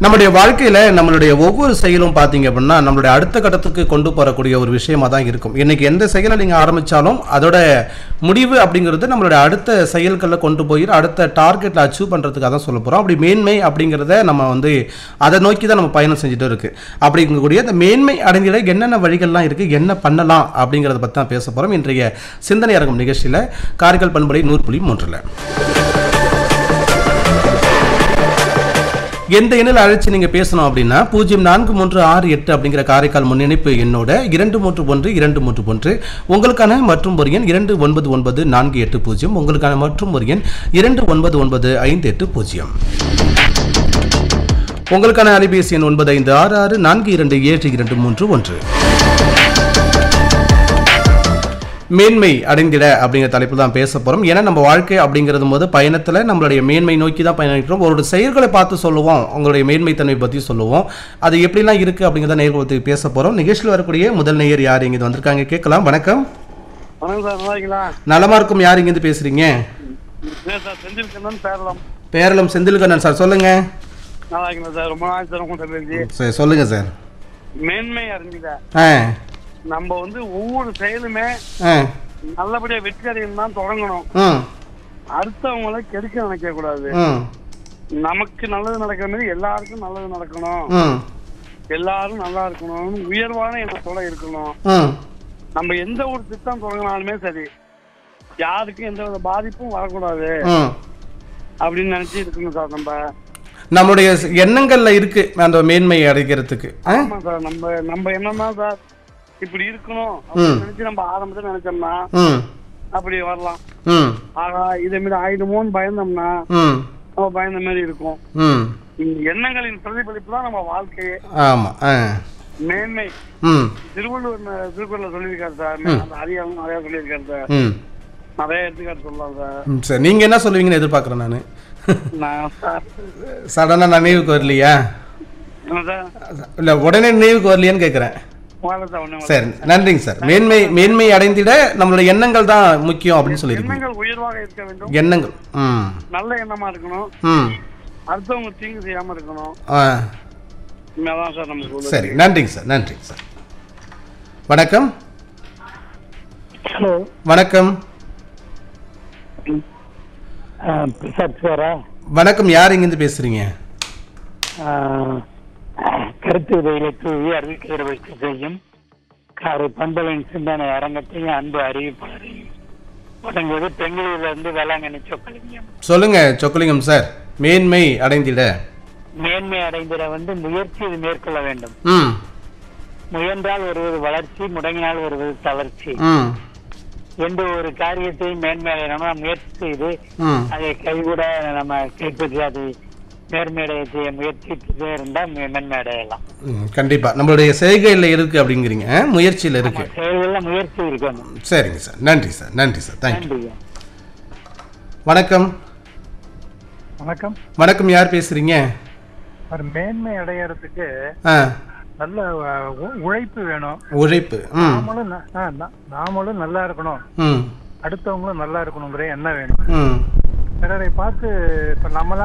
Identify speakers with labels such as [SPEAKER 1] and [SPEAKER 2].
[SPEAKER 1] நம்முடைய வாழ்க்கையில நம்மளுடைய ஒவ்வொரு செயலும் பாத்தீங்க அப்படின்னா நம்மளுடைய அடுத்த கட்டத்துக்கு கொண்டு போறக்கூடிய ஒரு விஷயமா தான் இருக்கும். இன்னைக்கு எந்த செயலை நீங்க ஆரம்பிச்சாலும் அதோட முடிவு அப்படிங்கிறது நம்மளுடைய அடுத்த செயல்களை கொண்டு போய் அடுத்த டார்கெட்ல அச்சீவ் பண்றதுக்காக தான் சொல்ல போறோம். அப்படி மேன்மை அப்படிங்கிறத நம்ம அதை நோக்கி தான் நம்ம பயணம் செஞ்சுட்டு இருக்கு. அப்படிங்கக்கூடிய அந்த மேன்மை அடைஞ்சிட என்னென்ன வழிகள்லாம் இருக்கு, என்ன பண்ணலாம் அப்படிங்கிறத பத்தி தான் பேச போறோம் இன்றைய சிந்தனை அரங்கம் நிகழ்ச்சியில. காரைக்கால் பண்பலை 100.3 எந்த எண்ணில் அழைச்சி நீங்க பேசணும் அப்படின்னா 0436 அப்படிங்கிற காரைக்கால் முன்னிணைப்பு என்னோட 231 உங்களுக்கான மற்றும் ஒரு எண் 299480. உங்களுக்கான மற்றும் ஒரு எண் 299580. உங்களுக்கான அலைபேசி எண் 9566427231. மேன்மை அடைந்திட அப்படிங்கிற தலைப்பு தான் பேச போறோம். ஏன்னா நம்ம வாழ்க்கை அப்படிங்கிறது போது பயணத்துல நம்மளுடைய மேன்மை நோக்கி தான் பயணிக்கிறோம். ஒரு செயல்களை பார்த்து சொல்லுவோம், உங்களுடைய மேன்மை தன்மை பத்தி சொல்லுவோம். அது எப்படிலாம் இருக்கு அப்படிங்கிறத நேர்களை பேச போறோம். நிகழ்ச்சியில் வரக்கூடிய முதல் நேயர் யார் இங்க வந்திருக்காங்க கேட்கலாம். வணக்கம். நலமா இருக்கும். யார் இங்க பேசுறீங்க? பேரளம் செந்தில்கண்ணன் சார், சொல்லுங்க. சொல்லுங்க சார்.
[SPEAKER 2] மேன்மை அறிஞ்சிட நம்ம ஒவ்வொரு செயலுமே நல்லபடியா வெற்றி அடையணும் தான் தொடங்கணும். அடுத்தவங்களை கெடுக்க நினைக்க கூடாது. நமக்கு நல்லது நடக்கிற மாதிரி எல்லாருக்கும் நல்லது நடக்கணும், எல்லாரும் நல்லா இருக்கணும், உயர்வான எண்ணத்தோட இருக்கணும். நம்ம எந்த ஒரு திட்டம் தொடங்கினாலுமே சரி, யாருக்கும் எந்த வித பாதிப்பும் வரக்கூடாது அப்படின்னு நினைச்சு இருக்கணும் சார்.
[SPEAKER 1] நம்மளுடைய எண்ணங்கள்ல இருக்கு அந்த மேன்மை அடைக்கிறதுக்கு.
[SPEAKER 2] ஆமா சார், நம்ம என்னன்னா சார் இப்படி இருக்கணும் நினைச்சு நம்ம ஆரம்பத்துல நினைச்சோம்னா அப்படி வரலாம். ஆகா இதை மீது ஆயிடுமோன்னு பயந்தோம்னா நம்ம பயந்த மாதிரி இருக்கும். எண்ணங்களின் பிரதிபலிப்பு தான் நம்ம வாழ்க்கையே.
[SPEAKER 1] ஆமா,
[SPEAKER 2] மேன்மை திருக்குறள்ல சொல்லியிருக்காரு சார். அந்த அறியாமல் நிறைய சொல்லியிருக்காரு சார். நிறைய எடுத்துக்காட்டு சொல்லலாம் சார்.
[SPEAKER 1] சரி, நீங்க என்ன சொல்லுவீங்கன்னு எதிர்பார்க்கிறேன் நானு. சடனா நினைவுக்கு வரலையா? இல்ல உடனே நினைவுக்கு வரலையான்னு கேக்குறேன். சரி, நன்றிங்க சார். மேன்மை அடைந்திட நம்மளுடைய எண்ணங்கள் தான் முக்கியம் அப்படின்னு சொல்லியிருக்கீங்க.
[SPEAKER 2] எண்ணங்கள் உயர்வாக இருக்க வேண்டும்.
[SPEAKER 1] எண்ணங்கள்
[SPEAKER 2] நல்ல எண்ணமா இருக்கணும். அடுத்தவங்க தீங்கு செய்யாம இருக்கணும்.
[SPEAKER 1] சரி, நன்றிங்க சார். நன்றிங்க சார். வணக்கம்.
[SPEAKER 3] ஹலோ,
[SPEAKER 1] வணக்கம். வணக்கம், யார் இங்கிருந்து பேசுறீங்க?
[SPEAKER 3] கருத்து உதவியை தூவி அறிவிக்கிற வைத்து செய்யும் காரை பண்பலின் சிந்தனை அரங்கத்தையும் அன்பு அறிவிப்பாளரையும் தொடங்குவது பெங்களூர்ல வேளாங்கண்ணி சொக்கலிங்கம்.
[SPEAKER 1] சொல்லுங்க சொக்கலிங்கம் சார். மேன்மை அடைந்திட
[SPEAKER 3] முயற்சி மேற்கொள்ள வேண்டும். முயன்றால் வருவது வளர்ச்சி, முடங்கினால் வருவது தளர்ச்சி. எந்த ஒரு காரியத்தையும் மேன்மை அடையணும் முயற்சி செய்து அதை கைகூட நம்ம கைப்பற்றி அதை நேர்மையடைய முயற்சிட்டு இருந்தா மேன்மை அடையலாம்.
[SPEAKER 1] கண்டிப்பா நம்மளுடைய செய்கையில இருக்கு அப்படிங்கிறீங்க, முயற்சியில இருக்கு.
[SPEAKER 3] முயற்சி இருக்கணும்.
[SPEAKER 1] சரிங்க சார், நன்றி சார். நன்றி சார், தேங்க்யூ. வணக்கம்.
[SPEAKER 4] வணக்கம்.
[SPEAKER 1] வணக்கம், யார் பேசுறீங்க?
[SPEAKER 4] ஒரு மேன்மை அடையறதுக்கு நல்ல உழைப்பு வேணும்.
[SPEAKER 1] உழைப்பு.
[SPEAKER 4] நாமளும் நல்லா இருக்கணும், அடுத்தவங்களும் நல்லா இருக்கணுங்கிற எண்ணம் வேணும். பிறரை பார்த்து இப்ப நம்மளா